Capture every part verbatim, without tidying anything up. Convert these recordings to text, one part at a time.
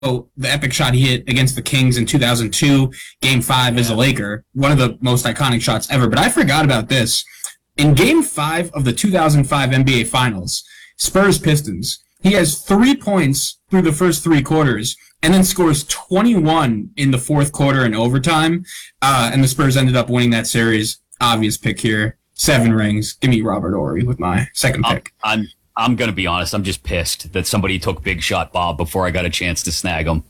the epic shot he hit against the Kings in two thousand two, Game five as a Laker, one of the most iconic shots ever. But I forgot about this. In Game five of the two thousand five N B A Finals, Spurs-Pistons, he has three points through the first three quarters and then scores twenty-one in the fourth quarter in overtime, uh, and the Spurs ended up winning that series. Obvious pick here. Seven rings. Give me Robert Horry with my second pick. I'm, I'm, I'm going to be honest. I'm just pissed that somebody took Big Shot Bob before I got a chance to snag him.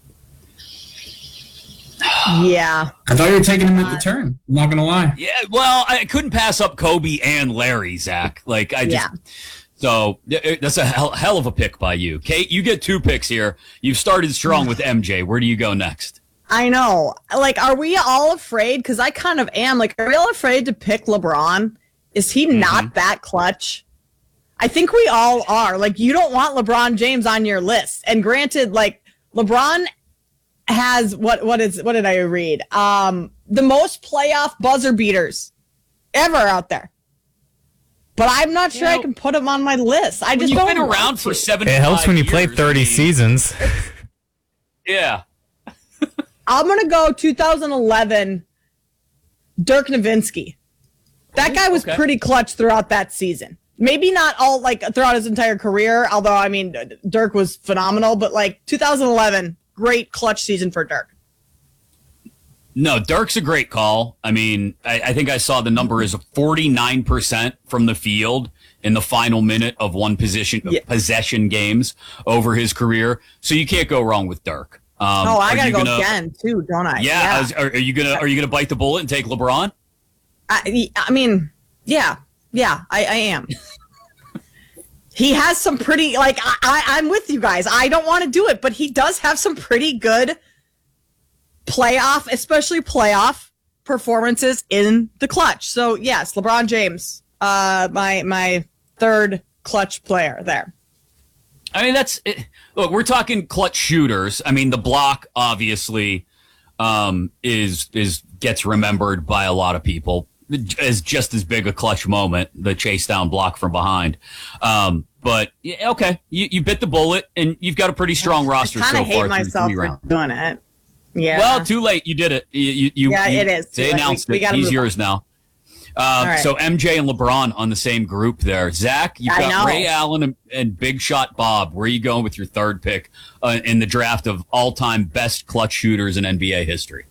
Yeah. I thought you were taking him at the turn. I'm not going to lie. Yeah, well, I couldn't pass up Kobe and Larry, Zach. Like, I just... Yeah. So that's a hell, hell of a pick by you. Kate, you get two picks here. You've started strong with M J. Where do you go next? I know. Like, are we all afraid? Because I kind of am. Like, are we all afraid to pick LeBron? Is he mm-hmm. not that clutch? I think we all are. Like, you don't want LeBron James on your list. And granted, like, LeBron has what what is what did I read? Um, the most playoff buzzer beaters ever out there. But I'm not sure you know, I can put him on my list. I just you've don't been around for seven. It helps when you years, play thirty I mean, seasons. Yeah. I'm gonna go two thousand eleven. Dirk Nowitzki. That guy was okay. pretty clutch throughout that season. Maybe not all like throughout his entire career, although I mean Dirk was phenomenal. But like two thousand eleven, great clutch season for Dirk. No, Dirk's a great call. I mean, I, I think I saw the number is forty-nine percent from the field in the final minute of one position yeah. possession games over his career. So you can't go wrong with Dirk. Um, oh, I gotta go gonna, again too, don't I? Yeah. yeah. Are, are you gonna Are you gonna bite the bullet and take LeBron? I, I mean, yeah, yeah, I, I am. He has some pretty like I, I I'm with you guys. I don't want to do it, but he does have some pretty good playoff, especially playoff performances in the clutch. So yes, LeBron James, uh, my my third clutch player there. I mean, that's it. Look, we're talking clutch shooters. I mean, the block obviously um, is is gets remembered by a lot of people as just as big a clutch moment, the chase down block from behind. Um, but yeah, okay, you, you bit the bullet, and you've got a pretty strong roster so far. I hate myself for doing it. Yeah. Well, too late. You did it. You, you, you yeah, you, it is. They announced we, we it. He's yours on. now. Uh, right. So M J and LeBron on the same group there. Zach, you've got Ray Allen and, and Big Shot Bob. Where are you going with your third pick uh, in the draft of all-time best clutch shooters in N B A history?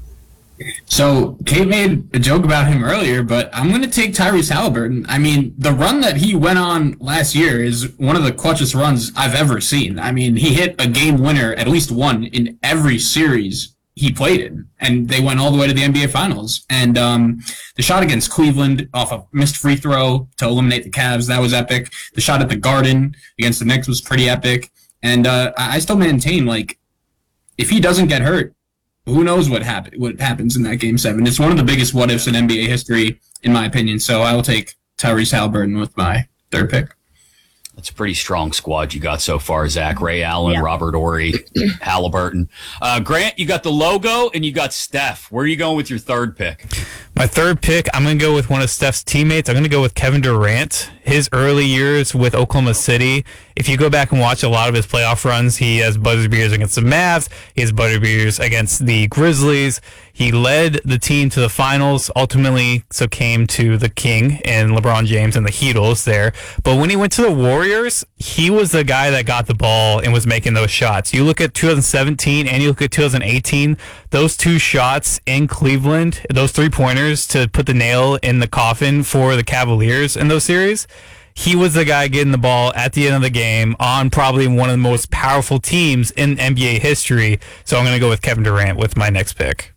So Kate made a joke about him earlier, but I'm going to take Tyrese Halliburton. I mean, the run that he went on last year is one of the clutchest runs I've ever seen. I mean, he hit a game winner, at least one, in every series he played in, and they went all the way to the N B A Finals. And um, the shot against Cleveland off a missed free throw to eliminate the Cavs, that was epic. The shot at the Garden against the Knicks was pretty epic. And uh, I still maintain, like, if he doesn't get hurt, who knows what happen what happens in that game seven? It's one of the biggest what ifs in N B A history, in my opinion. So I will take Tyrese Halliburton with my third pick. That's a pretty strong squad you got so far, Zach. Ray Allen, yeah. Robert Horry, Halliburton. Uh, Grant, you got the logo and you got Steph. Where are you going with your third pick? My third pick, I'm going to go with one of Steph's teammates. I'm going to go with Kevin Durant. His early years with Oklahoma City, if you go back and watch a lot of his playoff runs, he has buzzer beaters against the Mavs. He has buzzer beaters against the Grizzlies. He led the team to the finals, ultimately, so came to the King and LeBron James and the Heatles there. But when he went to the Warriors, he was the guy that got the ball and was making those shots. You look at two thousand seventeen and you look at two thousand eighteen, those two shots in Cleveland, those three-pointers to put the nail in the coffin for the Cavaliers in those series, he was the guy getting the ball at the end of the game on probably one of the most powerful teams in N B A history. So I'm going to go with Kevin Durant with my next pick.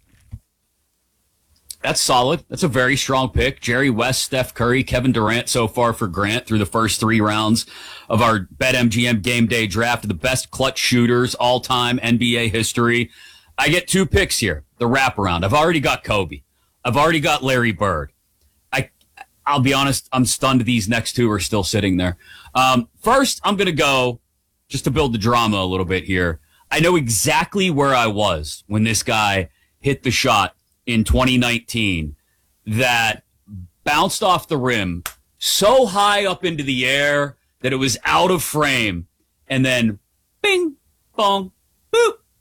That's solid. That's a very strong pick. Jerry West, Steph Curry, Kevin Durant so far for Grant through the first three rounds of our BetMGM Game Day draft of the best clutch shooters all-time N B A history. I get two picks here, the wraparound. I've already got Kobe. I've already got Larry Bird. I, I'll be honest, I'm stunned these next two are still sitting there. Um, first, I'm going to go, just to build the drama a little bit here, I know exactly where I was when this guy hit the shot in twenty nineteen that bounced off the rim so high up into the air that it was out of frame, and then bing, bong, boop,